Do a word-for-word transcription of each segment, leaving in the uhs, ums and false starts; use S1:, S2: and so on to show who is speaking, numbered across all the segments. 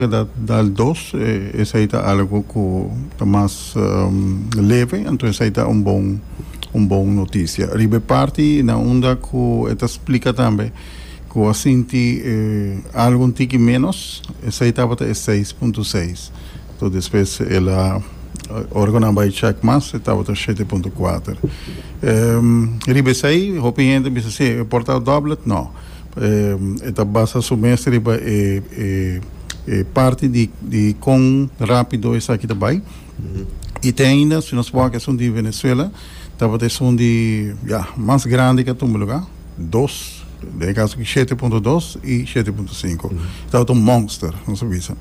S1: da, da dos, eh, essa aí tá algo que tá mais um, leve, então essa aí tá um bom, um bom notícia. Ribe parte na onda que ela explica também que assim eh, algo tique menos, essa aí estava é seis ponto seis. Então depois ela órgão vai check mais, estava sete ponto quatro. Um, ribe sei, opinião de se portar doble, não. Um, esta base semestre ribe é, é É parte de, de quão rápido isso aqui também. Uhum. E tem ainda, se nós falamos que são de Venezuela, talvez são de yeah, mais grande que todo lugar, dois, de caso que sete ponto dois e sete ponto cinco. Uhum. Então é um monster, não se visa.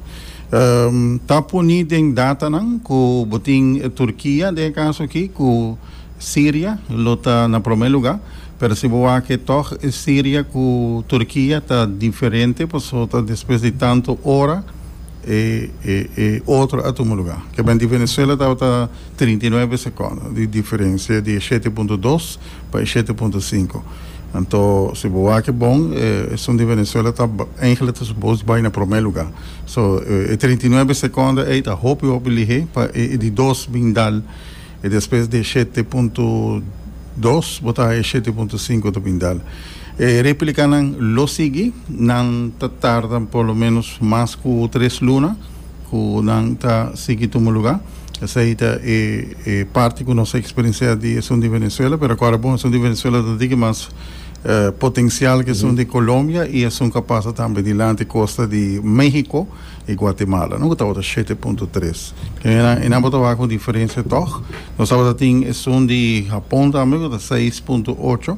S1: Está um, punido em data não, com botin Turquia, de caso aqui, com Síria, está na primeiro lugar. Pero se boa que toch Síria com Turquia está diferente, porque está depois de tanto hora e, e, e outro a todo lugar. Que bem de Venezuela estava trinta e nove segundos de diferença de sete ponto dois para sete ponto cinco. Então, se boa que bom, eh, são de Venezuela está eigenlijk supposto vai na primeiro lugar. So, eh, trinta e nove segundos é a hope obligue para de dois bindal e depois de sete ponto dois botar é sete ponto cinco do Pindal. Eh, replica não lo sigue, não tarda pelo menos mais que três lunas, que não está seguindo um lugar. Essa aí é, é parte da nossa experiência de são de Venezuela, mas agora bom são de Venezuela tem mais uh, potencial que são de Colômbia e são capazes também de lá de costa de México e Guatemala. Não está outra sete ponto três. Que é na botar com diferença toch. Nós sabemos que são de Japão também da seis ponto oito.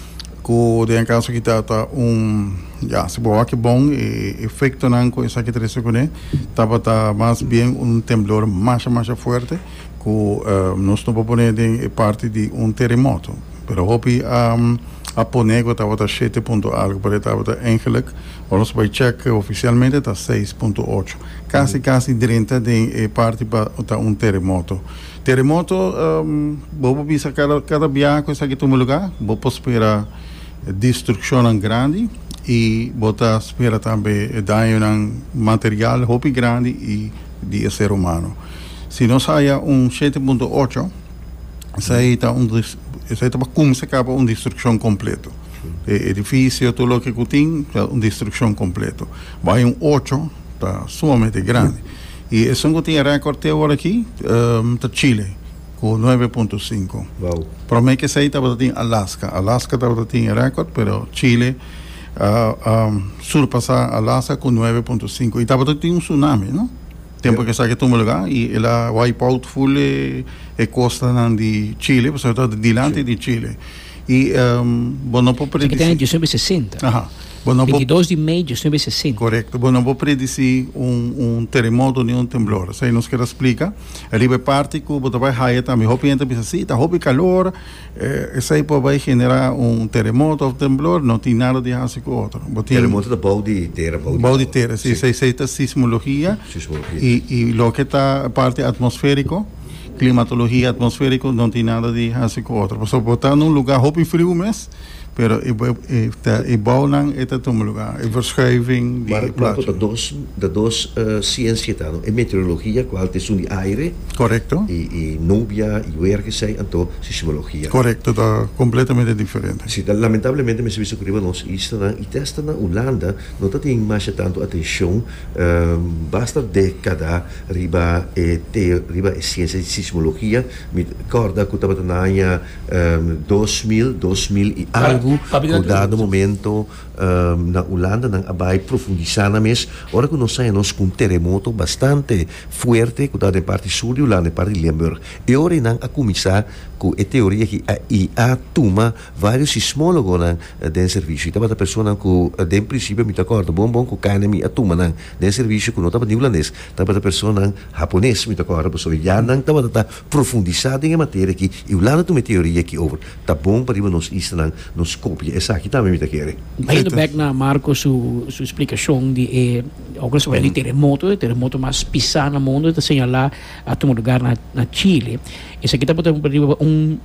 S1: Que de caso que está um já se boa que bom e efeito não com essa que três segundos estava tá mais bem um temblor mais mais forte que uh, nós estamos pondo em parte de um terremoto. Pero hopi um, a Ponego estava tá sete ponto algo, pero estava tá eigenlijk, nós vai check oficialmente está seis ponto oito. Quase quase trinta de parte para tá um terremoto. Terremoto, um, vou pensar cada cada biaco essa que toma lugar, vou esperar destruição grande e botar espera também dano material hopi grande e de ser humano. Se não saia um sete ponto oito, isso aí está um isso aí está como se acaba uma destruição completa. É edifício, tudo o que tem, uma destruição completa. Vai um oito, está sumamente grande. E isso que tem recorde agora aqui, está um, Chile. Com nove ponto cinco.
S2: Wow.
S1: Para mim que sei estava em Alaska. Alaska estava em recorde, pero Chile uh, um, surpassar Alaska com nove ponto cinco. E estava em um tsunami, não? Tempo yeah. que sai que toma lugar e ela wipe out full e, e costa de Chile, porque estava delante de Chile. E um, bom, não pode predizer.
S3: Que tem dezenove sessenta.
S1: Aham. Bueno,
S3: vinte e dois de maio de dezenove sessenta.
S1: Correto. Bom, não vou predizer um, um terremoto nem um temblor. Isso aí nos quer explicar. Ali é parte que você vai raia também. Hopi entra e assim, está hopi calor. Eh, isso aí vai generar um terremoto ou temblor. Não tem nada de assim com o outro.
S2: Terremoto da bau de terra.
S1: Bau de terra, sim. Isso aí é sismologia.
S2: Sismologia.
S1: E, e o que está a parte atmosférico, climatologia atmosférica, não tem nada de assim com o outro. Você botar num lugar hopi frio mesmo. Pero e bouw lang is het om lugar, e verschuiving
S2: die plaats. Maar dos de dos uh, ciência tá, e meteorologia, qual te são de aire.
S1: Correcto.
S2: E e nubia e werk sei, então sismologia.
S1: Correcto, tá completamente diferente.
S2: Sim, lamentavelmente me serviço que nós isto na e testa na Holanda, não tá tem mais tanto atenção, um, basta década riba e te riba e ciência de sismologia, me corda que estava na um, dois mil, dois mil e algo. Com dado momento um, na Holanda não vai profundizar na mes ora que nós saímos com um terremoto bastante forte que dado em parte sul de Holanda em parte de Limburg e ora não a começar com a teoria que a I A toma vários sismólogos não den serviço então a pessoa que de princípio me acorda bom bom que cai me a toma não den serviço que não estava de holandês estava a pessoa não japonês me acorda pessoa já não estava tá profundizado em matéria que e Holanda tem uma teoria que over tá bom para nós isso não nos copia essa aqui também me tá querendo
S3: indo back na Marco su su explicação de eh, alguns sobre mm. terremoto o terremoto mais pisar no mundo está señalar a todo lugar na, na Chile esse aqui está botando um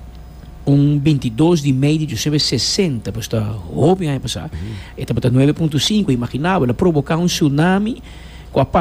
S3: um vinte e dois de maio de dezenove sessenta está óbvio aí passar está botando nove ponto cinco imaginável provocar um tsunami com a